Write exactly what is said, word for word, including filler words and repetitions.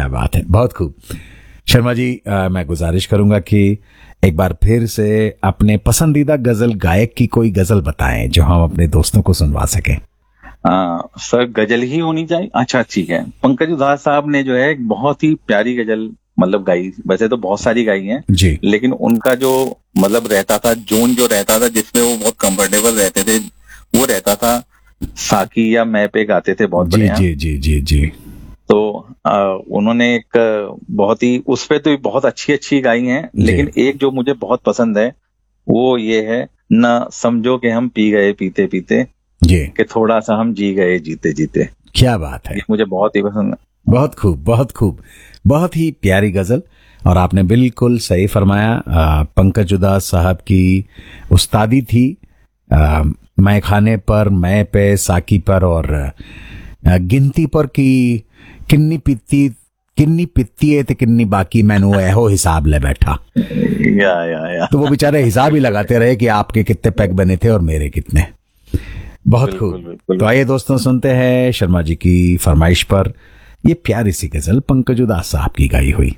क्या बात है, बहुत खूब। शर्मा जी, आ, मैं गुजारिश करूंगा कि एक बार फिर से अपने पसंदीदा गजल गायक की कोई गजल बताएं जो हम अपने दोस्तों को सुनवा सकें। आ, सर गजल ही होनी चाहिए। अच्छा ठीक है, पंकज उधास साहब ने जो है एक बहुत ही प्यारी गजल मतलब गाई। वैसे तो बहुत सारी गाई हैं जी लेकिन उनका जो मतलब रहता था, जोन जो रहता था जिसमें वो बहुत कंफर्टेबल रहते थे, वो रहता था साकी या मैं पे गाते थे बहुत जी बढ़िया। जी जी जी जी तो आ, उन्होंने एक बहुत ही उस पे तो बहुत अच्छी अच्छी गाई हैं, जी लेकिन एक जो मुझे बहुत पसंद है वो ये है, ना समझो कि हम पी गए पीते पीते, जी, कि थोड़ा सा हम जी गए जीते जीते। क्या बात है, ये मुझे बहुत ही पसंद है। बहुत खूब बहुत खूब, बहुत ही प्यारी गजल। और आपने बिल्कुल सही फरमाया, आ, पंकज उधास साहब की उस्तादी थी आ, मैं खाने पर, मैं पे, साकी पर और आ, गिनती पर की किन्नी पीती किन्नी पीती है ते किन्नी बाकी, मैनू एहो हिसाब ले बैठा। या या या तो वो बेचारे हिसाब ही लगाते रहे कि आपके कितने पैक बने थे और मेरे कितने। बहुत बिल्कुल खूब। बिल्कुल। तो आइए दोस्तों, सुनते हैं शर्मा जी की फरमाइश पर ये प्यारी सी गजल पंकज उधास साहब की गाई हुई।